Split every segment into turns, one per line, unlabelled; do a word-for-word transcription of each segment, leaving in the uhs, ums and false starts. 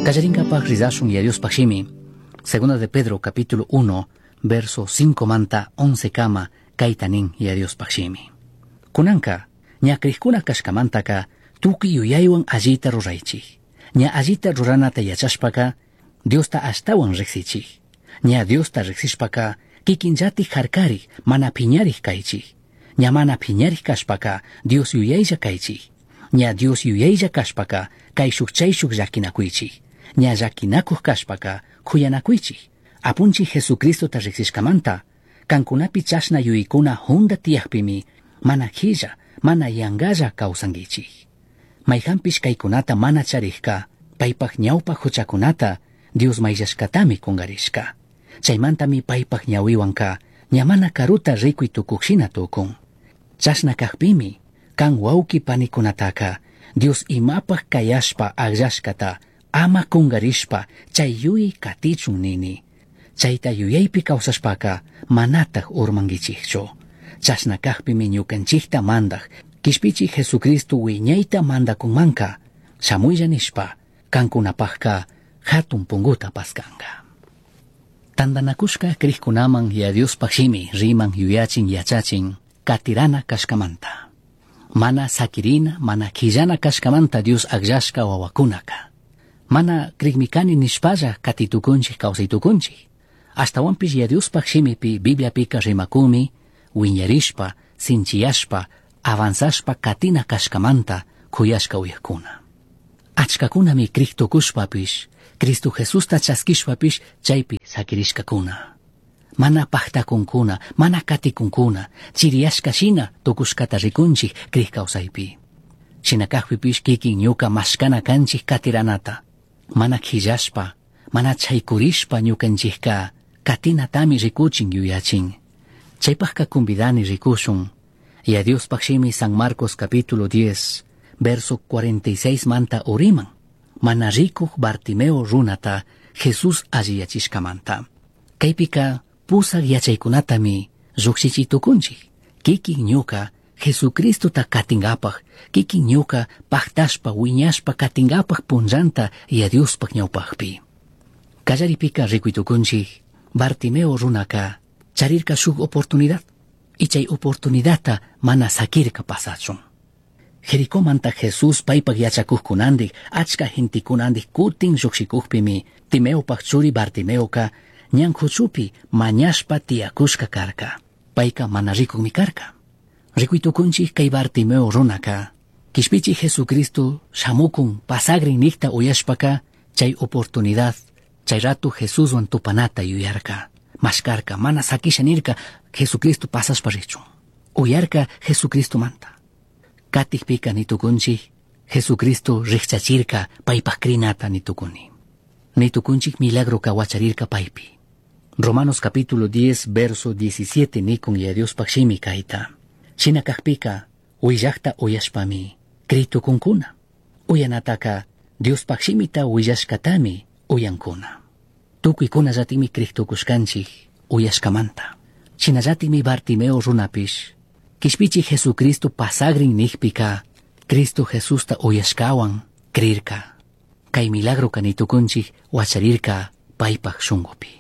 Kallarinkapak rizashun ya Dios pakshimi. Segunda de Pedro capítulo uno, verso cinco manta once kama kaitanin ya Dios pakshimi. Kunanka, ña krikuna kashkamantaka tuki yuyaywan allita ruraychik. Ña allita ruranata yachashpaka Diosta ashtawan riksichik. Ña Diosta riksishpaka kikinllatik harkarik mana piñarik kaychik. Ña mana piñarik kashpaka Dios yuyaylla kaychik. Ña Dios yuyaylla kashpaka kay shukchayshuk llakinakuychik. Ña llakinakuq kashpaka kuyanakuychik. Apunchik Jesucristo ta riksishkamanta kankunapi chashna yuykuna hunda tiyakpimi mana killa, mana yangalla kawsankichik. Mayhampish kaykunata mana charikka, paypak ñawpak huchakunata Dios mayllashkatami kungarishka. Chaymantami paypak ñawiwanka ñamana karuta rikuy tukuqshina tukun. Chashna kaqpimi kan wawki panikunataka Dios imapak kayashpa agllashkata ama kungarishpa chay yuyi katichun nini. Chayta yuyaypi kawsashpaka manatak urmankichikchu. Chashna kaqpimi ñukanchikta mandak kishpichik Jesucristo wiñayta mandakunmanka shamuylla nishpa kankunapakka hatun punguta paskanka. Tandanakushka krikkunaman ya Dios pakshimi riman yuyachin yachachin katirana kashkamanta. Mana sakirina, mana killana kashkamanta Dios agllashka wawakunaka. Mana krikmikani nishpalla katitukunchik kawsaytukunchik. Ashtawanpish ya Dios pakshimipi Bibliapika rimakumi wiñarishpa, sinchiyashpa, avanzashpa katina kashkamanta kuyashka uyakkuna. Achkakunami kriktukushpapish, Cristo Jesusta chaskishpapish chaypi sakirishkakuna. Mana pahtakunkuna, mana katikunkuna, chiriyashka shina tukushkata rikunchik krik kawsaypi. Shinakaqpipish kikin ñuka mashkana kanchik katiranata. Mana khillashpa, mana chaykurishpa ñukanchikka katinatami rikuchin yuyachin. Chaypakka kumbidani rikushun. Ya Dios pakshimi San Marcos capítulo diez, verso cuarenta y seis manta uriman. Mana rikuq Bartimeo runata Jesús alliyachishkamanta. Kaypika pusak yachaykunatami llukshichitukunchik. Kikin ñuka Jesucristo ta katingapaq, kikin ñuka paktashpa wiñashpa katingapaq punllanta ya Diospak ñawpaqpi. Kallaripika rikuytukunchik Bartimeo runaka charirka shuk oportunidad, y chay oportunidadta mana sakirka pasachun. Jerikomanta Jesús paypak yachakuqkunandik achka gentikunandik kutin lluksikuqpimi Timeopak churi Bartimeoka ñan huchupi mañashpa tiyakushka karka. Payka mana rikukmi karka. Rikuytukunchik kay Bartimeo runaka kishpichik Jesucristo shamukun pasagrin nikta uyashpaka chay oportunidad chay rato Jesuswan tupanata yuyarka. Mashkarka mana sakisha nirka Jesucristo pasashpa richun. Uyarka Jesucristo manta. Katikpika nitukunchik Jesucristo rikchachirka paypak krinata nitukuni. Nitukunchik milagro kawacharirka paypi. Romanos capítulo diez verso diecisiete nikun ya Dios pakshimi kaita. Shinakaqpika uyllakta uyashpami kritukunkuna. Uyanataka Dios pakshimita uyashkatami uyankuna. Tukuykuna llatimi kriktukushkanchik uyashkamanta. Shinallatimi Bartimeo runapish kishpichik Jesucristo pasagrin nikpika Cristo Jesusta uyashkawan krirka. Kay milagro kanitukunchik wacharirka paypak shungupi.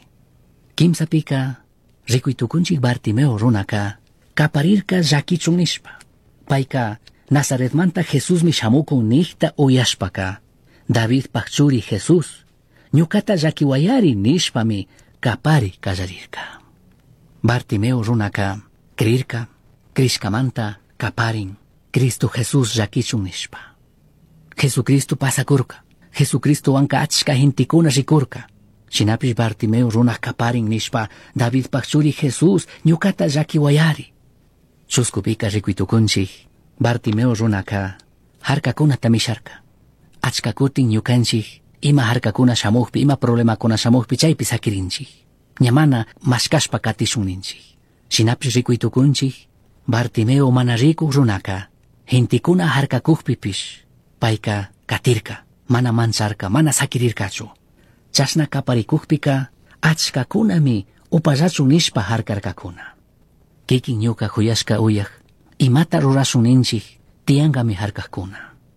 Kimsapika rikuytukunchik Bartimeo runaka kaparirka llakichun nishpa. Payka Nazaretmanta Jesusmi shamukun nikta uyashpaka David pakchuri Jesus ñukata llakiwayari nishpami kapari kallarirka. Bartimeo runaka krirka krishkamanta kaparin Cristo Jesus llakichun nishpa. Jesucristo pasakurka. Jesucristo wanka achka hintikuna rikurka. Shinapish Bartimeo runak kaparin nishpa David pakchuri Jesus ñukata llakiwayari. Chuskupika rikuytukunchik Bartimeo runaka harkakunata misharka. Achka kutin ñukanchik ima harkakuna shamuqpi ima problemakuna shamuqpi chaypi sakirinchik. Ñamana mashkashpa katishun ninchik. Shinapish rikuytukunchik Bartimeo mana rikuq runaka hintikuna harkakuqpipish payka katirka, mana mancharka, mana sakirirkachu. Chashna kaparikuqpika achkakunami upallachun nishpa harkarkakuna. Kikin ñuka huyashka uyaq imata rurashun ninchik tiyangami harkakuna.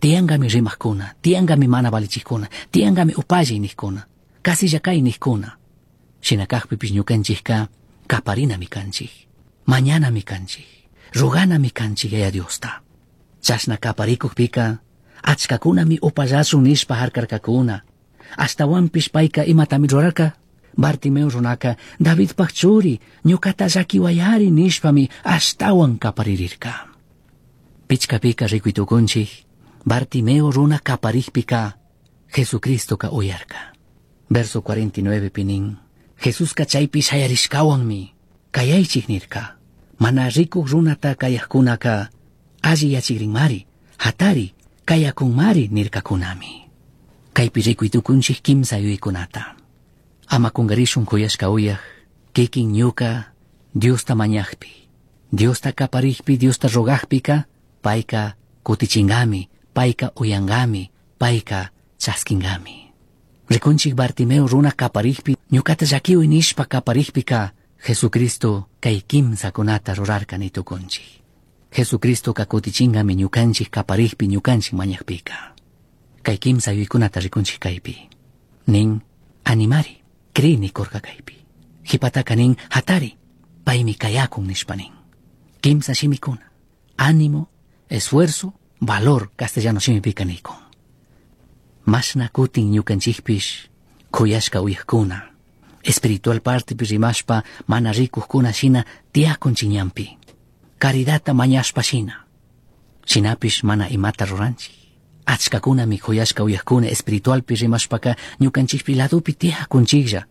tiangami rimajkuna, tiangami mana valichikuna, tiangami upallay nikkuna, kasillakay nikkuna. Shinakajpipish ñukanchikka kaparinami kanchik, mañanami kanchik, ruganami kanchik yaya Diosta. Chashna kaparikukpika achkakunami upallasun nishpa harkarkakuna. Ashtawanpish payka imatami rurarka, Bartimeo runaka Davidpaq churi ñukata llakiwayari nishpami ashtawan kaparirirka. Pichkapika rikuytukunchik Bartimeo runa kaparikpika Jesucristoka uyarka. Verso cuarenta y nueve pinin Jesuska chaypi shayarishkawanmi kayaychik nirka. Mana rikuq runata kayaqkunaka alli yachikrinmari, hatari kayakunmari nirkakunami. Kaypi rikuytukunchik kimsa yuykunata. Ama kungarishun kuyashka uyaq, kikin ñuka Diosta mañaqpi, Diosta kaparikpi, Diosta rogaqpika, payka kutichingami, payka uyangami, payka chaskingami. Rikunchik Bartimeo runa kaparikpi, ñukata llakiuy nishpa kaparikpika, Jesucristo kay kimsa kunata rurarka nitukunchik. Jesucristo ka kutichingami ñukanchik kaparikpi, ñukanchik mañaqpika. Kay kimsa yuykunata rikunchik kaypi. Nin animari. Cree ni korka kaypi. Hipataka nin hatari, paymi kayakun nishpanin. Kimsa shimikuna, ánimo, esfuerzo, valor castellano shimipika nikun. Mashna kutin ñukanchikpish kuyashka uyaqkuna. Espiritual partipi rimashpa mana rikuqkuna shina tiyakun chiñampi. Caridata mañashpa shina. Shinapish mana imata ruranchik. Achkakunami kuyashka uyaqkuna espiritualpi rimashpaka ñukanchikpi ladupi tiyakunchiklla.